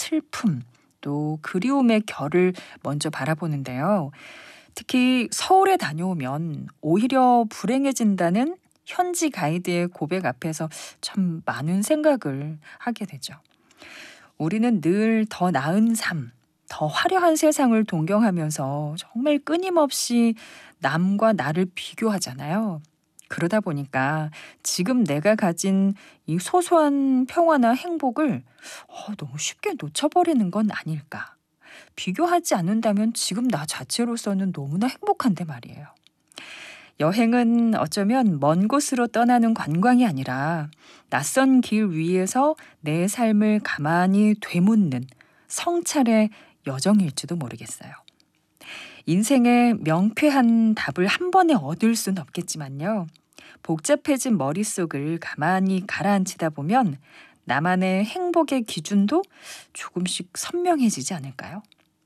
슬픔, 또 그리움의 결을 먼저 바라보는데요. 특히 서울에 다녀오면 오히려 불행해진다는 현지 가이드의 고백 앞에서 참 많은 생각을 하게 되죠. 우리는 늘 더 나은 삶, 더 화려한 세상을 동경하면서 정말 끊임없이 남과 나를 비교하잖아요. 그러다 보니까 지금 내가 가진 이 소소한 평화나 행복을 너무 쉽게 놓쳐버리는 건 아닐까. 비교하지 않는다면 지금 나 자체로서는 너무나 행복한데 말이에요. 여행은 어쩌면 먼 곳으로 떠나는 관광이 아니라 낯선 길 위에서 내 삶을 가만히 되묻는 성찰의 여정일지도 모르겠어요. 인생의 명쾌한 답을 한 번에 얻을 순 없겠지만요. 복잡해진 머릿속을 가만히 가라앉히다 보면 나만의 행복의 기준도 조금씩 선명해지지 않을까요?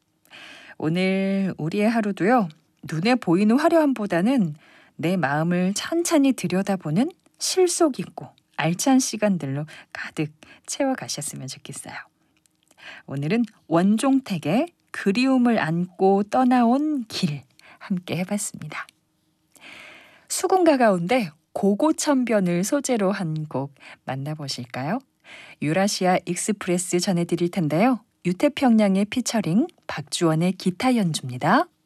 오늘 우리의 하루도요. 눈에 보이는 화려함보다는 내 마음을 찬찬히 들여다보는 실속 있고 알찬 시간들로 가득 채워가셨으면 좋겠어요. 오늘은 원종택의 그리움을 안고 떠나온 길 함께 해봤습니다. 수군가 가운데 고고천변을 소재로 한 곡 만나보실까요? 유라시아 익스프레스 전해드릴 텐데요. 유태평양의 피처링 박주원의 기타 연주입니다.